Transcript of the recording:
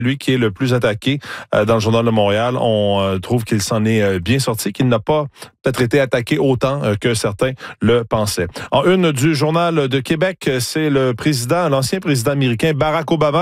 lui qui est le plus attaqué dans le Journal de Montréal. On trouve qu'il s'en est bien sorti, qu'il n'a pas peut-être été attaqué autant que certains le pensaient. En une du Journal de Québec, c'est l'ancien président américain Barack Obama